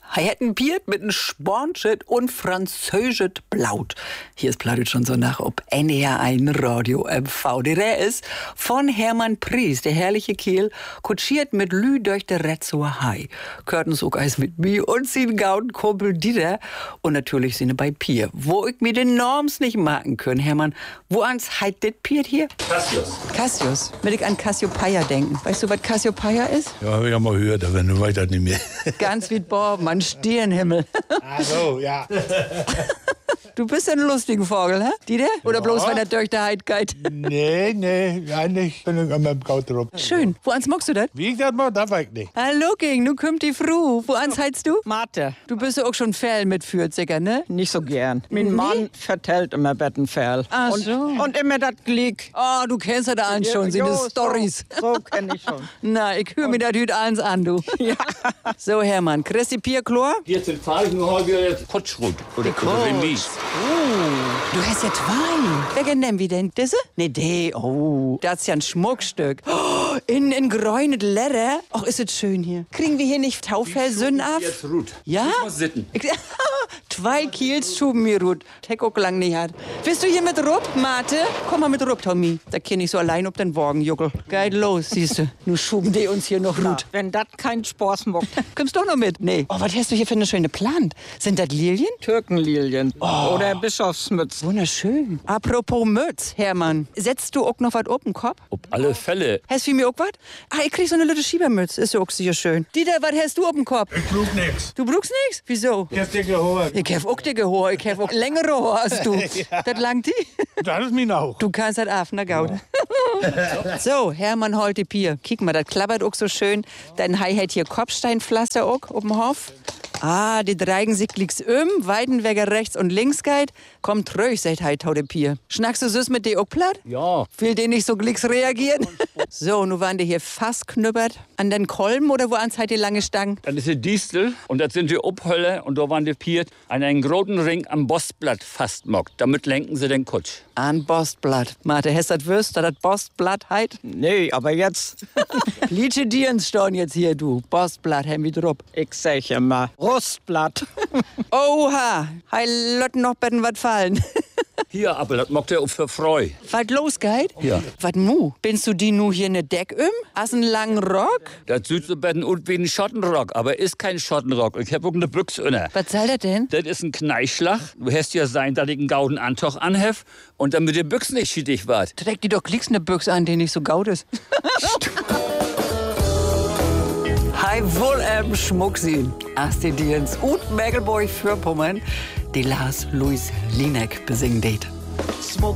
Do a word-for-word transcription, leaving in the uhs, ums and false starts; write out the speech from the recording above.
Er hätten Biert mit einem Spornschit und französischet Blaut. Hier ist Plattdeutsch schon so nach, ob N R ein Radio M V. Der ist von Hermann Pries, der herrliche Kiel, kutschiert mit Lü durch der Retzower Hai. Körten so Eis mit mir und sie gauden Kumpel Dieter und natürlich sind bei Pier. Wo ich mir den Norms nicht marken können, Hermann, wo ans heit dit Pier hier? Cassius. Cassius. Will ich an Cassiopeia denken. Weißt du, was Cassiopeia ist? Ja, hab ich ja mal gehört, aber du weißt das nicht mehr. Ganz wie Bob, man Stirnhimmel. Ach so, ja. Du bist ein lustiger Vogel, hä? Dieter? Oder Ja. bloß, weil der durch der Heid geht? Nee, nee, eigentlich bin ich immer im Gaut drauf. Schön. Wo ans magst du das? Wie ich das mache, das weiß ich nicht. Hallo, King, nu kommt die Frau. Wo ans heizst du? Mathe. Du bist ja auch schon Fell mitführt, sicher, ne? Nicht so gern. Mein Nee? Mann vertellt immer Bettenfell. Ach und, so. und immer das Glick. Oh, du kennst ja da allen schon, sind Jo, das Storys. So, so kenn ich schon. Na, ich höre mir das heute eins an, du. Ja. So, Hermann, kriegst du Pierklor? Hier sind Falken heute Kutschrut oder, oder Remis. Du hast ja zwei. Wer kennt denn wie denn? Diese? Nee, die. Oh, das ist ja ein Schmuckstück. Oh, in, in gräunet Leder. Och, ist es schön hier. Kriegen wir hier nicht Taufellsünden ab? Jetzt Ruth. Ja? Ich muss sitten. Ich, zwei Kiels schuben mir Ruth. Heck auch lang nicht hat. Bist du hier mit Rupp, Mate? Komm mal mit Rupp, Tommy. Da kenn ich so allein ob den Wagen, Juckel. Geil los, siehst du. Nu schuben die uns hier noch Ruth. Wenn das kein Spaß macht. Kommst doch noch mit? Nee. Oh, was hast du hier für eine schöne Plant? Sind das Lilien? Türkenlilien. Oder Bischofsmütz. Wunderschön. Apropos Mütz, Hermann. Setzt du auch noch was auf den Kopf? Auf alle Fälle. Hast du für mich auch was? Ah, ich krieg so eine lütte Schiebermütze. Ist ja auch sicher schön. Dieter, was hast du auf dem Kopf? Ich brauch nix. Du brauchst nichts? Wieso? Ich hab dir gehört. Ich hab auch dicke Haare. Ich hab auch längere Haare als du. Das langt die? Das ist mir auch. Du kannst das auf, na gaut. So, Hermann holte Pier. Kick mal, das klappert auch so schön. Dein Hai hat hier Kopfsteinpflaster auch auf dem Hof. Ah, die dreigen sich liegt's um, Weidenweger rechts und links geht. Kommt ruhig, sagt Hai tau de Pier. Schnackst du süß mit de auch platt? Ja. Will die nicht so glicks reagieren? So, nu waren die hier fast knüppert. An den Kolben oder wo ans halt die lange Stangen? Das ist die Distel und das sind die Obhölle und da waren die Piert an einen großen Ring am Bostblatt fastmockt. Damit lenken sie den Kutsch. An Bostblatt. Mate, hast das Würst, das Bostblatt heit? Nee, aber jetzt, Lietsche Dirns storn jetzt hier, du. Bostblatt, Hemmi drupp. ich sag immer, Rustblatt. Oha, hei lotten noch betten wat fallen. Hier, aber das mockt er auch für Freu. Wat los, Geit? Ja. Wat mu? Binst du die nu hier ne Deck um? Hast einen langen Rock? Das sieht so betten und wie ein Schottenrock, aber ist kein Schottenrock. Ich hab auch eine Büchse inne. Was soll das denn? Das ist ein Kneischlag. Du hast ja sein, dass ich einen gauden Antoch anhef und damit die Büchse nicht schittig wart. Trägt die doch klickst ne Büchse an, die nicht so gaut ist. Hi, wohl ähm, Schmuck sehen. Asti Dirns und Mergelboy für Pommern, die Lars Louis Linek besingen det.